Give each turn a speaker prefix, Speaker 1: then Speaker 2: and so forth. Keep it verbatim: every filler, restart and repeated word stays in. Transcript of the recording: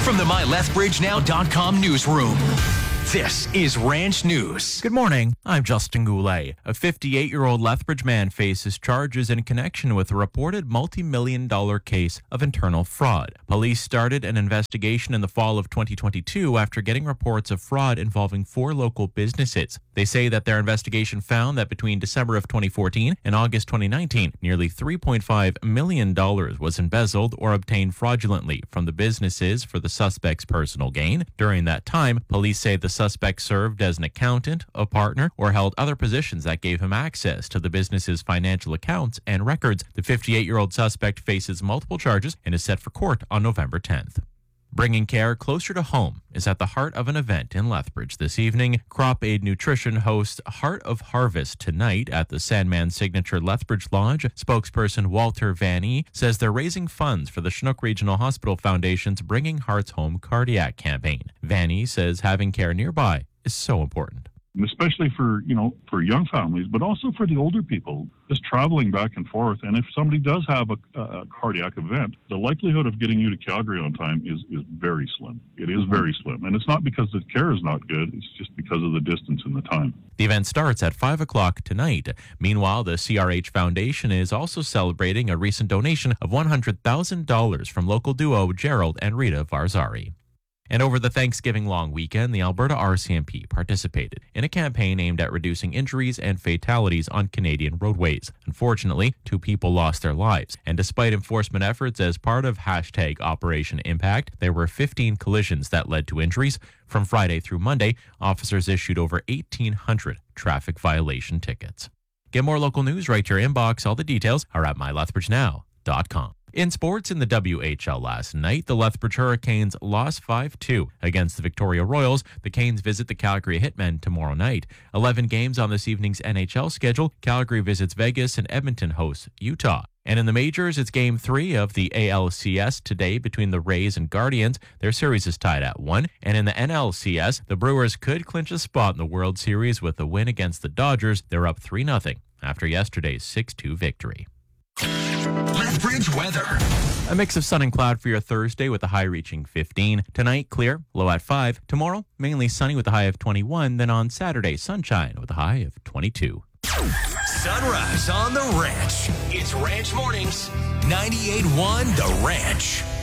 Speaker 1: From the my lethbridge now dot com newsroom, this is Ranch News.
Speaker 2: Good morning. I'm Justin Goulet. A fifty-eight-year-old Lethbridge man faces charges in connection with a reported multi-million dollar case of internal fraud. Police started an investigation in the fall of twenty twenty-two after getting reports of fraud involving four local businesses. They say that their investigation found that between December of twenty fourteen and August twenty nineteen, nearly three point five million dollars was embezzled or obtained fraudulently from the businesses for the suspect's personal gain. During that time, police say the suspect served as an accountant, a partner, or held other positions that gave him access to the business's financial accounts and records. The fifty-eight-year-old suspect faces multiple charges and is set for court on November tenth. Bringing care closer to home is at the heart of an event in Lethbridge this evening. Crop Aid Nutrition hosts Heart of Harvest tonight at the Sandman Signature Lethbridge Lodge. Spokesperson Walter Vanny says they're raising funds for the Chinook Regional Hospital Foundation's Bringing Hearts Home cardiac campaign. Vanny says having care nearby is so important.
Speaker 3: Especially for, you know, for young families, but also for the older people, just traveling back and forth. And if somebody does have a, a cardiac event, the likelihood of getting you to Calgary on time is, is very slim. It is very slim. And it's not because the care is not good. It's just because of the distance and the time.
Speaker 2: The event starts at five o'clock tonight. Meanwhile, the C R H Foundation is also celebrating a recent donation of one hundred thousand dollars from local duo Gerald and Rita Varzari. And over the Thanksgiving long weekend, the Alberta R C M P participated in a campaign aimed at reducing injuries and fatalities on Canadian roadways. Unfortunately, two people lost their lives, and despite enforcement efforts as part of hashtag Operation Impact, there were fifteen collisions that led to injuries. From Friday through Monday, officers issued over eighteen hundred traffic violation tickets. Get more local news right to your inbox. All the details are at my lethbridge now dot com. In sports, in the W H L last night, the Lethbridge Hurricanes lost five two against the Victoria Royals. The Canes visit the Calgary Hitmen tomorrow night. eleven games on this evening's N H L schedule. Calgary visits Vegas and Edmonton hosts Utah. And in the majors, it's game three of the A L C S today between the Rays and Guardians. Their series is tied at one. And in the N L C S, the Brewers could clinch a spot in the World Series with a win against the Dodgers. They're up three nothing after yesterday's six two victory.
Speaker 1: Lethbridge weather.
Speaker 2: A mix of sun and cloud for your Thursday with a high reaching fifteen. Tonight, clear, low at five. Tomorrow, mainly sunny with a high of twenty-one. Then on Saturday, sunshine with a high of twenty-two.
Speaker 1: Sunrise on the Ranch. It's Ranch Mornings. ninety-eight point one The Ranch.